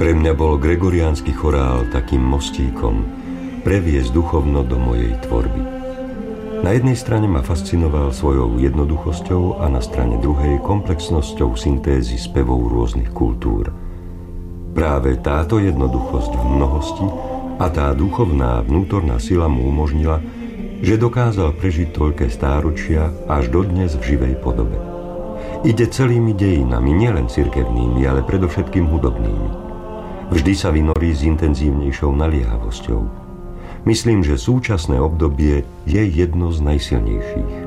Pre mňa bol gregoriánsky chorál takým mostíkom previesť duchovno do mojej tvorby. Na jednej strane ma fascinoval svojou jednoduchosťou a na strane druhej komplexnosťou syntézy spevov rôznych kultúr. Práve táto jednoduchosť v mnohosti a tá duchovná vnútorná sila mu umožnila, že dokázal prežiť toľké stáročia až dodnes v živej podobe. Ide celými dejinami, nielen cirkevnými, ale predovšetkým hudobnými. Vždy sa vynorí s intenzívnejšou naliehavosťou. Myslím, že súčasné obdobie je jedno z najsilnejších.